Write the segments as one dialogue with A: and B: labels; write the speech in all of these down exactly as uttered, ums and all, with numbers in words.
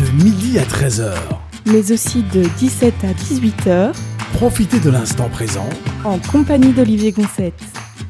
A: de midi à treize heures.
B: Mais aussi de dix-sept à dix-huit heures.
A: Profitez de l'instant présent
B: en compagnie d'Olivier Gonçette.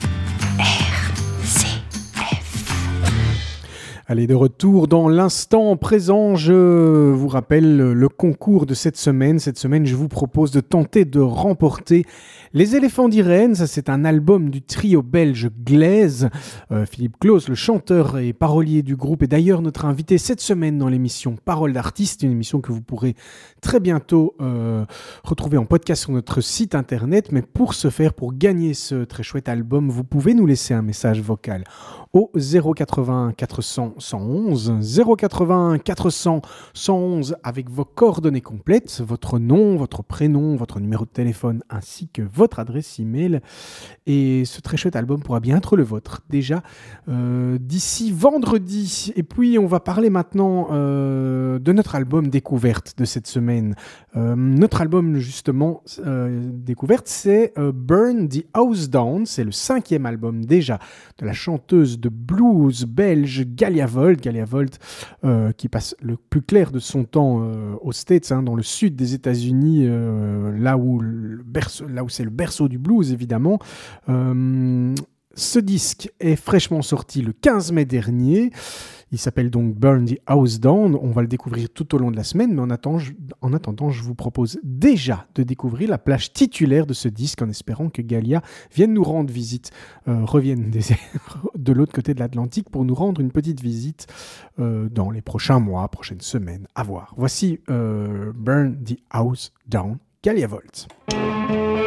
C: Allez, de retour dans l'instant présent, je vous rappelle le concours de cette semaine. Cette semaine, je vous propose de tenter de remporter Les Éléphants d'Irène. Ça, c'est un album du trio belge Glaise. Euh, Philippe Claus, le chanteur et parolier du groupe, est d'ailleurs notre invité cette semaine dans l'émission Paroles d'artistes, une émission que vous pourrez très bientôt euh, retrouver en podcast sur notre site internet. Mais pour ce faire, pour gagner ce très chouette album, vous pouvez nous laisser un message vocal au zéro quatre-vingts quatre cents cent onze, zéro quatre-vingts quatre cents cent onze avec vos coordonnées complètes, votre nom, votre prénom, votre numéro de téléphone ainsi que votre adresse email. Et ce très chouette album pourra bien être le vôtre déjà euh, d'ici vendredi. Et puis on va parler maintenant euh, de notre album découverte de cette semaine. Euh, notre album justement euh, découverte, c'est euh, Burn the House Down. C'est le cinquième album déjà de la chanteuse de blues belge Galia Volt, Galia Volt euh, qui passe le plus clair de son temps euh, aux States, hein, dans le sud des États-Unis, euh, là où le berceau, là où c'est le berceau du blues évidemment. Euh, ce disque est fraîchement sorti le quinze mai dernier. Il s'appelle donc Burn the House Down. On va le découvrir tout au long de la semaine, mais en attendant, je, en attendant, je vous propose déjà de découvrir la plage titulaire de ce disque en espérant que Galia vienne nous rendre visite, euh, revienne des, de l'autre côté de l'Atlantique pour nous rendre une petite visite euh, dans les prochains mois, prochaines semaines, à voir. Voici euh, Burn the House Down, Galia Volt.